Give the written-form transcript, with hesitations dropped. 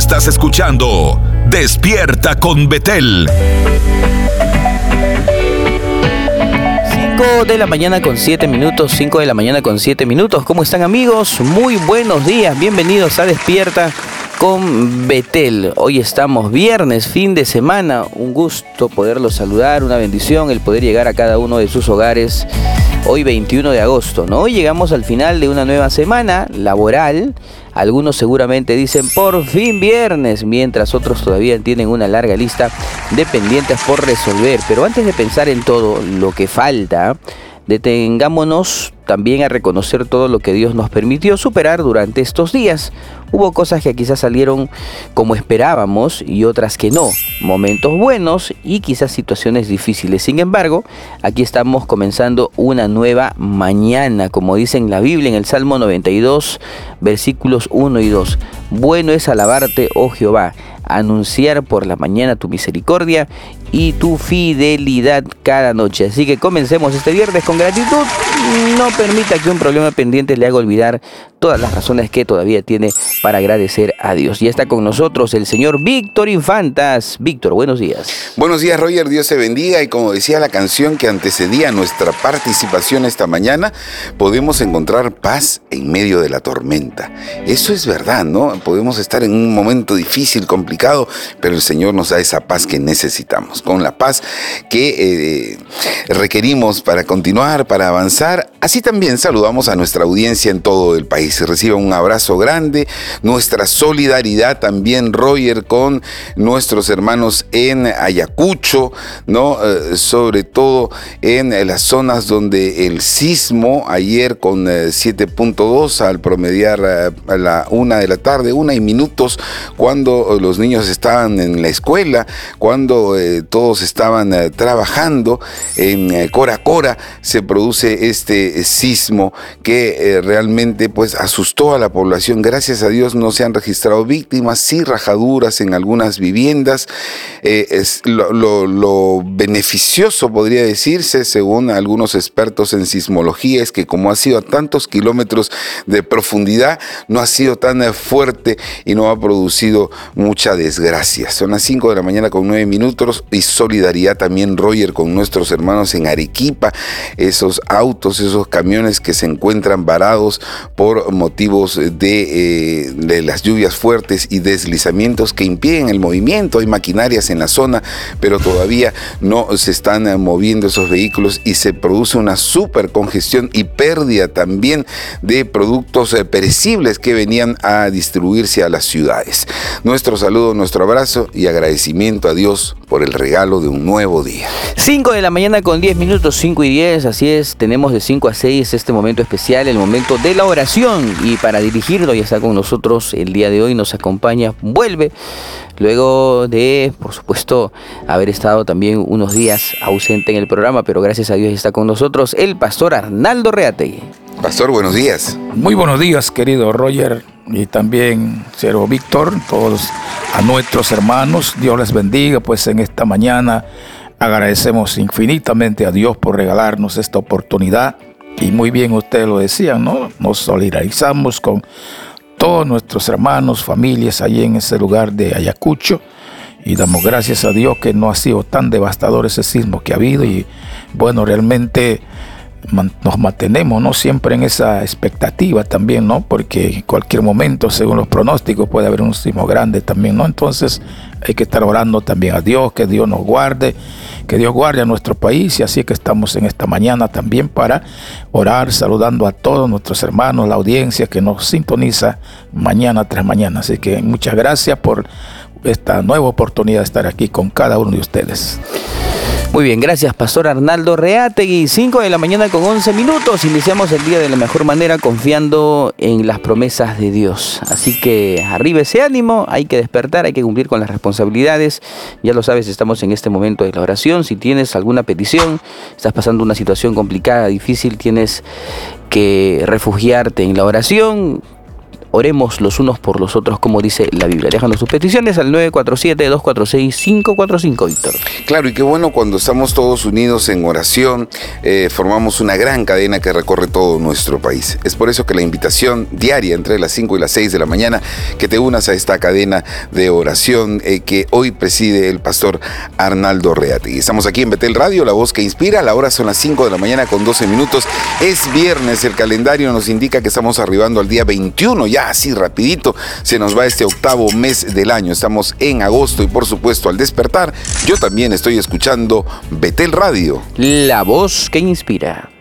Estás escuchando Despierta con Betel. 5 de la mañana con 7 minutos, 5 de la mañana con 7 minutos. ¿Cómo están, amigos? Muy buenos días, bienvenidos a Despierta con Betel. Hoy estamos viernes, fin de semana. Un gusto poderlos saludar, una bendición el poder llegar a cada uno de sus hogares. Hoy 21 de agosto, ¿no? Hoy llegamos al final de una nueva semana laboral. Algunos seguramente dicen por fin viernes, mientras otros todavía tienen una larga lista de pendientes por resolver. Pero antes de pensar en todo lo que falta, detengámonos también a reconocer todo lo que Dios nos permitió superar durante estos días. Hubo cosas que quizás salieron como esperábamos y otras que no. Momentos buenos y quizás situaciones difíciles. Sin embargo, aquí estamos comenzando una nueva mañana, como dice en la Biblia, en el Salmo 92, versículos 1 y 2. Bueno es alabarte, oh Jehová, anunciar por la mañana tu misericordia y tu fidelidad cada noche. Así que comencemos este viernes con gratitud. No permita que un problema pendiente le haga olvidar todas las razones que todavía tiene para agradecer a Dios. Y está con nosotros el señor Víctor Infantas. Víctor, buenos días. Buenos días, Roger. Dios se bendiga. Y como decía la canción que antecedía nuestra participación esta mañana, podemos encontrar paz en medio de la tormenta. Eso es verdad, ¿no? Podemos estar en un momento difícil, complicado, pero el Señor nos da esa paz que necesitamos. Con la paz que requerimos para continuar, para avanzar. Así también saludamos a nuestra audiencia en todo el país. Reciban un abrazo grande, nuestra solidaridad también, Roger, con nuestros hermanos en Ayacucho, ¿no? Sobre todo en las zonas donde el sismo ayer con 7.2 al promediar a la 1 de la tarde, 1 y minutos, cuando los niños estaban en la escuela, cuando todos estaban trabajando en Cora Cora, se produce este sismo que realmente pues asustó a la población. Gracias a Dios no se han registrado víctimas, sí rajaduras en algunas viviendas. Lo beneficioso, podría decirse, según algunos expertos en sismología, es que como ha sido a tantos kilómetros de profundidad, no ha sido tan fuerte y no ha producido mucha desgracia. Son las 5 de la mañana con 9 minutos y solidaridad también, Roger, con nuestros hermanos en Arequipa, esos autos, esos camiones que se encuentran varados por motivos de las lluvias fuertes y deslizamientos que impiden el movimiento. Hay maquinarias en la zona, pero todavía no se están moviendo esos vehículos y se produce una súper congestión y pérdida también de productos perecibles que venían a distribuirse a las ciudades. Nuestro saludo, nuestro abrazo y agradecimiento a Dios por el regalo de un nuevo día. 5 de la mañana con 10 minutos, 5 y 10, así es, tenemos de 5 a 6 este momento especial, el momento de la oración, y para dirigirlo ya está con nosotros el día de hoy, nos acompaña, vuelve, luego de, por supuesto, haber estado también unos días ausente en el programa, pero gracias a Dios está con nosotros el pastor Arnaldo Reategui. Pastor, buenos días. Muy buenos días, querido Roger, y también, señor Víctor, todos a nuestros hermanos. Dios les bendiga, pues en esta mañana agradecemos infinitamente a Dios por regalarnos esta oportunidad. Y muy bien ustedes lo decían, ¿no? Nos solidarizamos con todos nuestros hermanos, familias allí en ese lugar de Ayacucho. Y damos gracias a Dios que no ha sido tan devastador ese sismo que ha habido. Y bueno, realmente nos mantenemos, ¿no? Siempre en esa expectativa también, ¿no? Porque en cualquier momento, según los pronósticos, puede haber un sismo grande también, ¿no? Entonces hay que estar orando también a Dios, que Dios nos guarde, que Dios guarde a nuestro país. Y así que estamos en esta mañana también para orar, saludando a todos nuestros hermanos, la audiencia que nos sintoniza mañana tras mañana. Así que muchas gracias por esta nueva oportunidad de estar aquí con cada uno de ustedes. Muy bien, gracias, pastor Arnaldo Reategui. 5 de la mañana con 11 minutos. Iniciamos el día de la mejor manera, confiando en las promesas de Dios. Así que arriba ese ánimo, hay que despertar, hay que cumplir con las responsabilidades. Ya lo sabes, estamos en este momento de la oración. Si tienes alguna petición, estás pasando una situación complicada, difícil, tienes que refugiarte en la oración. oremos los unos por los otros, como dice la Biblia. Dejando sus peticiones al 947-246-545, Víctor. Claro, y qué bueno cuando estamos todos unidos en oración, formamos una gran cadena que recorre todo nuestro país. Es por eso que la invitación diaria entre las 5 y las 6 de la mañana, que te unas a esta cadena de oración que hoy preside el pastor Arnaldo Reati. Estamos aquí en Betel Radio, la voz que inspira. La hora son las 5 de la mañana con 12 minutos. Es viernes, el calendario nos indica que estamos arribando al día 21, ya así rapidito se nos va este octavo mes del año. Estamos en agosto y por supuesto al despertar, yo también estoy escuchando Betel Radio. La voz que inspira.